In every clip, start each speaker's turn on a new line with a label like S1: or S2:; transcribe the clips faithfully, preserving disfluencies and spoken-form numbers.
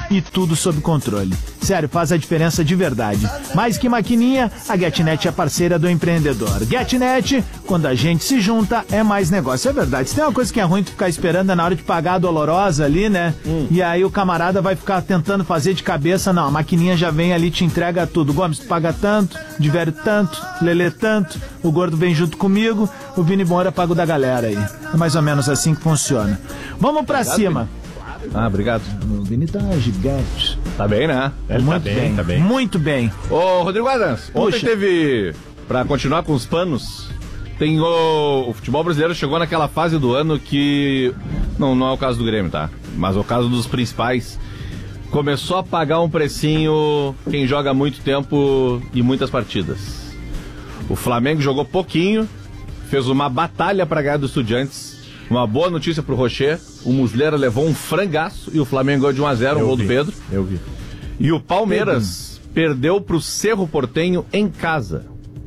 S1: e tudo sob controle. Sério, faz a diferença de verdade. Mais que maquininha, a GetNet é parceira do empreendedor. GetNet, quando a gente se junta, é mais negócio. É verdade. Se tem uma coisa que é ruim tu ficar esperando é na hora de pagar a dolorosa ali, né? Hum. E aí o camarada vai ficar tentando fazer de cabeça. Não, a maquininha já vem ali, te entrega tudo. Gomes, tu paga tanto, Diverio tanto, Lelê tanto, o Gordo vem junto comigo, o Vini Moura paga o da galera aí. É mais ou menos assim que funciona. Vamos pra obrigado, cima.
S2: Vini. Ah, obrigado.
S1: O Vini tá gigante.
S2: Tá bem, né?
S1: Ele muito tá bem, bem, tá bem. Muito bem.
S2: Ô, Rodrigo Adams, ontem teve, pra continuar com os panos, tem o, o futebol brasileiro chegou naquela fase do ano que, não, não é o caso do Grêmio, tá? Mas é o caso dos principais. Começou a pagar um precinho quem joga muito tempo e muitas partidas. O Flamengo jogou pouquinho, fez uma batalha para ganhar do Estudiantes. Uma boa notícia pro Rocher. O Muslera levou um frangaço e o Flamengo ganhou de um a zero, o gol do Pedro.
S3: Eu vi.
S2: E o Palmeiras Pedro. perdeu pro Cerro Porteño em casa.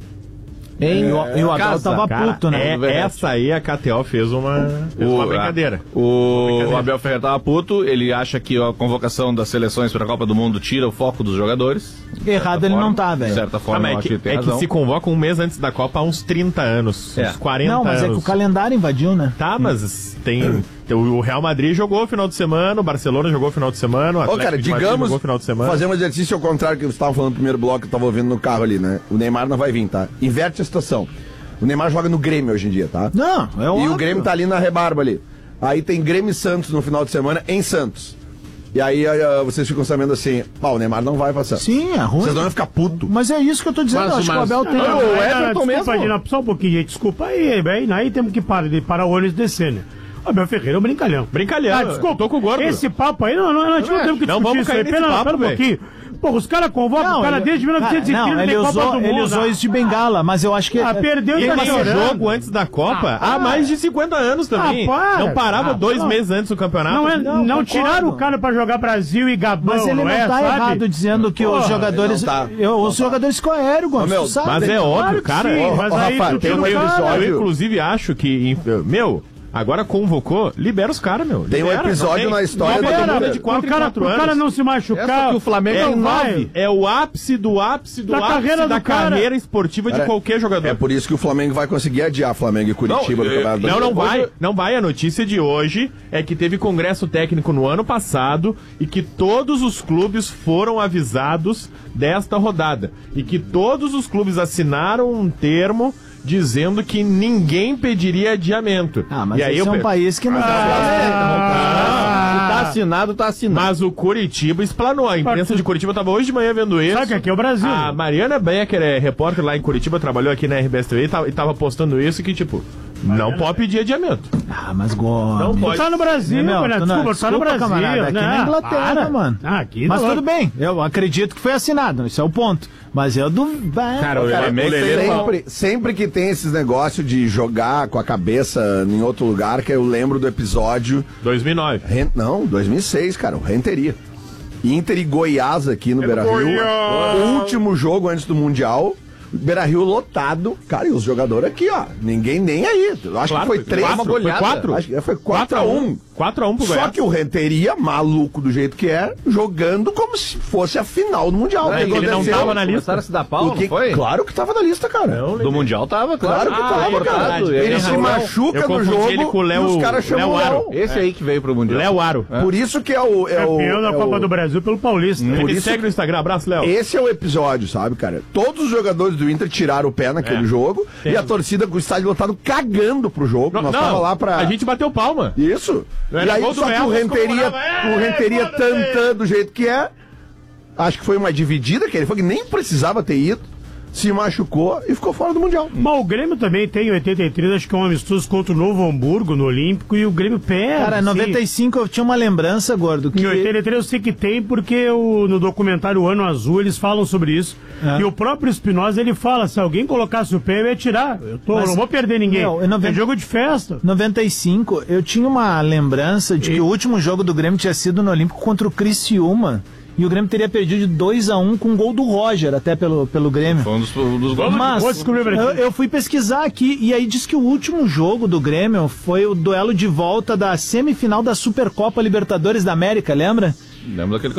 S1: Em é, e o Abel tava
S3: cara,
S1: puto, né?
S3: É, essa aí a K T O fez uma, fez o, uma brincadeira.
S2: A, o, uma brincadeira. O Abel Ferreira tava puto, ele acha que a convocação das seleções para a Copa do Mundo tira o foco dos jogadores.
S1: Errado ele forma, não tá, velho.
S2: De certa forma,
S3: ah,
S2: eu
S3: é
S2: acho
S3: que,
S2: que tem
S3: é
S2: razão.
S3: que se convoca um mês antes da Copa há uns trinta anos, é. uns quarenta anos.
S1: Não, mas
S3: anos.
S1: é que o calendário invadiu, né?
S3: Tá, mas tem... O Real Madrid jogou final de semana, o Barcelona jogou final de semana, o Atlético
S4: Ô, cara,
S3: de
S4: digamos,
S3: Madrid jogou final de semana.
S4: Fazer um exercício ao contrário que você estava falando no primeiro bloco, que eu estava ouvindo no carro ali, né? O Neymar não vai vir, tá? Inverte a situação. O Neymar joga no Grêmio hoje em dia, tá?
S1: Não, é óbvio.
S4: E o Grêmio tá ali na rebarba ali. Aí tem Grêmio e Santos no final de semana em Santos. E aí uh, vocês ficam sabendo assim, pá, o Neymar não vai passar.
S1: Sim, é ruim.
S4: Vocês não vão ficar puto.
S1: Mas é isso que eu tô dizendo,
S5: mas,
S1: acho
S5: mas,
S1: que o Abel tem...
S5: Não,
S1: o
S5: Everton mesmo. Aí, só um pouquinho, gente, desculpa aí, aí, aí temos que parar, de parar o olho e descer, né? O Abel Ferreira é um brincalhão.
S3: Brincalhão,
S5: ah, desculpa,
S3: tô com o Gordo.
S5: Esse papo aí, não, não, não, a gente não, não temos que
S3: não
S5: discutir isso aí, pera,
S3: papo,
S5: pera um pouquinho. Porra, os caras convocam
S1: não,
S5: o cara
S1: ele,
S5: desde mil novecentos e trinta,
S1: não, ele
S5: Copa
S1: usou,
S5: do Mundo.
S1: Ele usou isso de bengala, mas eu acho que...
S5: Ah, perdeu e
S3: tá
S5: tem
S3: jogo antes da Copa
S5: ah,
S3: há mais de cinquenta anos também.
S5: Ah, para.
S3: Não parava
S5: ah,
S3: dois
S5: não.
S3: meses antes do campeonato.
S5: Não, é, não, não tiraram o cara pra jogar Brasil e Gabão,
S1: mas ele não,
S5: não é,
S1: tá
S5: sabe?
S1: errado dizendo que
S5: Porra,
S1: os jogadores...
S4: tá.
S1: Eu, os jogadores ficam aéreos, Gomes, sabe?
S3: Mas é óbvio, cara.
S5: Sim,
S4: ó,
S5: mas
S4: ó,
S5: aí
S4: Rafa,
S5: tu
S4: tem
S5: tira
S4: um
S5: o cara.
S4: episódio-
S3: Eu, inclusive, acho que... Meu... Agora convocou, libera os caras, meu.
S4: Tem um
S3: Libera,
S4: episódio
S3: tem,
S4: na história
S3: Copa
S4: do
S3: do Mundo
S4: Mundo
S3: é de quatro
S5: o cara,
S3: em quatro
S5: o
S3: anos.
S5: cara não se machucar.
S3: Essa que o Flamengo
S5: é,
S3: é,
S5: vai.
S3: é o ápice do ápice do
S5: Da
S3: ápice
S5: carreira
S3: da
S5: do cara.
S3: carreira esportiva de
S4: Cara,
S3: qualquer jogador.
S4: É por isso que o Flamengo vai conseguir adiar Flamengo e Curitiba
S2: Não,
S4: do Campeonato
S3: Não,
S4: Brasileiro.
S3: não vai, não vai. A notícia de hoje é que teve congresso técnico no ano passado e que todos os clubes foram avisados desta rodada. E que todos os clubes assinaram um termo dizendo que ninguém pediria adiamento.
S1: Ah, mas
S3: e aí
S1: esse
S3: eu
S1: é um
S3: pe-
S1: país que não...
S2: Ah, se tá assinado, tá assinado.
S3: Mas o Curitiba explanou. A imprensa de Curitiba estava hoje de manhã vendo isso.
S5: Sabe que aqui é o Brasil.
S3: A Mariana Becker é repórter lá em Curitiba, trabalhou aqui na R B S T V e tava, e tava postando isso que, tipo, não pode pedir adiamento.
S1: Ah, mas Gomes...
S3: Não
S5: Tu
S3: pode.
S5: tá no Brasil,
S1: Meu,
S5: cara.
S1: tu não-
S5: Desculpa, tu tá no
S1: desculpa,
S5: Brasil.
S1: camarada, aqui
S5: né?
S1: na Inglaterra,
S5: Para.
S1: mano.
S5: Ah, aqui
S1: Mas
S5: não.
S1: tudo bem, eu acredito que foi assinado, isso é o ponto. Mas eu duvido...
S3: Cara, o
S4: Cara,
S3: Flamengo
S4: sempre, sempre que tem esses negócios de jogar com a cabeça em outro lugar, que eu lembro do episódio...
S3: dois mil e nove.
S4: Ren- Não, dois mil e seis, cara, o Renteria. Inter e Goiás aqui no Beira-Rio. O último jogo antes do Mundial. Beira-Rio lotado. Cara, e os jogadores aqui, ó. Ninguém nem aí. Eu acho
S3: Claro,
S4: que foi três.
S3: quatro, foi quatro?
S4: Acho que foi quatro a um.
S3: quatro a um pro
S4: Só
S3: Goiás.
S4: que o Renteria, maluco do jeito que é, jogando como se fosse a final do Mundial.
S3: Não,
S4: O que
S3: ele não
S4: aconteceu?
S3: tava na lista.
S2: Começaram a se dar pau,
S4: O que-
S2: não foi?
S4: Claro que tava na lista, cara.
S3: Não,
S2: Do Mundial tava, claro.
S4: Claro que
S2: Ah,
S4: tava,
S2: é
S4: cara.
S2: verdade,
S4: Ele
S2: tem
S4: se
S2: razão.
S4: machuca
S3: Eu
S4: no
S3: confundi
S4: jogo
S3: ele com o Léo-
S4: e os caras chamam
S3: Léo
S4: o
S3: Aro.
S4: Léo.
S2: Esse aí que veio pro Mundial.
S3: Léo Aro.
S4: Por isso que é o... É o
S5: Campeão da
S4: é
S5: Copa
S4: o-
S5: do Brasil pelo Paulista.
S4: Por
S3: Me
S4: isso-
S3: segue no Instagram, abraço, Léo.
S4: Esse é o episódio, sabe, cara? Todos os jogadores do Inter tiraram o pé naquele
S3: É.
S4: jogo
S3: Tem.
S4: e a torcida com o estádio lotado cagando pro jogo.
S3: Não,
S4: Nós
S3: não,
S4: tava lá pra...
S3: a gente bateu palma.
S4: Isso.
S3: Era
S4: E aí,
S3: gol do
S4: só que
S3: Real,
S4: o
S3: nós
S4: Renteria,
S3: comemorava.
S4: o Renteria
S3: É, foda-se.
S4: tantã do jeito que é, acho que foi uma dividida que ele foi que nem precisava ter ido, se machucou e ficou fora do Mundial.
S5: Mas o Grêmio também tem em oitenta e três, acho que é um amistoso contra o Novo Hamburgo no Olímpico e o Grêmio perde.
S1: Cara, em noventa e cinco eu tinha uma lembrança, Gordo, que...
S5: Em oitenta e três eu sei que tem, porque o, no documentário Ano Azul eles falam sobre isso.
S1: É.
S5: E o próprio Espinosa ele fala: se alguém colocasse o pé, eu ia tirar. Eu tô,
S1: Mas-
S5: não vou perder ninguém.
S1: Não, em noventa
S5: É jogo de festa.
S1: noventa e cinco, eu tinha uma lembrança de que o último jogo do Grêmio tinha sido no Olímpico contra o Criciúma. E o Grêmio teria perdido de dois a um com um gol do Roger, até pelo, pelo Grêmio.
S2: Foi um dos, um dos gols.
S1: Mas
S5: Vou descobrir pra ti.
S1: eu, eu fui pesquisar aqui e aí diz que o último jogo do Grêmio foi o duelo de volta da semifinal da Supercopa Libertadores da América, lembra?
S2: Lembra daquele